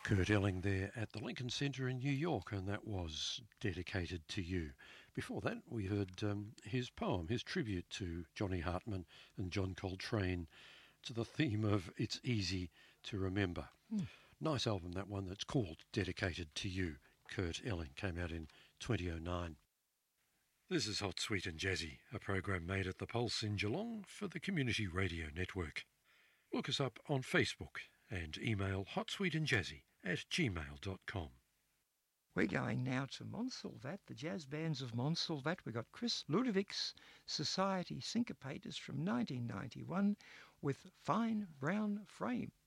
Kurt Elling there at the Lincoln Center in New York, and that was Dedicated to You. Before that, we heard his poem, his tribute to Johnny Hartman and John Coltrane, to the theme of It's Easy to Remember. Nice album, that one, that's called Dedicated to You. Kurt Elling came out in 2009. This is Hot, Sweet and Jazzy, a program made at the Pulse in Geelong for the Community Radio Network. Look us up on Facebook and email hotsweetandjazzy@gmail.com. We're going now to Montsalvat, the jazz bands of Montsalvat. We've got Chris Ludovic's Society Syncopators from 1991 with Fine Brown Frame.